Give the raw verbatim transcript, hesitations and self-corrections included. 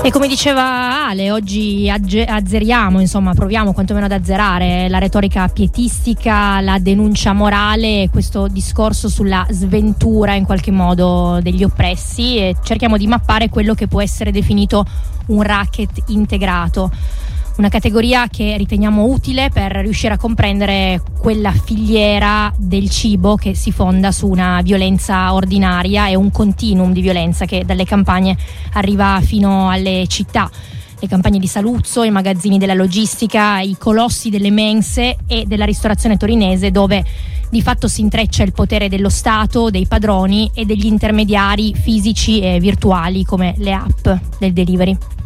E come diceva Ale, oggi agge- azzeriamo, insomma, proviamo quantomeno ad azzerare la retorica pietistica, la denuncia morale, questo discorso sulla sventura in qualche modo degli oppressi, e cerchiamo di mappare quello che può essere definito un racket integrato. Una categoria che riteniamo utile per riuscire a comprendere quella filiera del cibo che si fonda su una violenza ordinaria e un continuum di violenza che dalle campagne arriva fino alle città. Le campagne di Saluzzo, i magazzini della logistica, i colossi delle mense e della ristorazione torinese, dove di fatto si intreccia il potere dello Stato, dei padroni e degli intermediari fisici e virtuali come le app del delivery.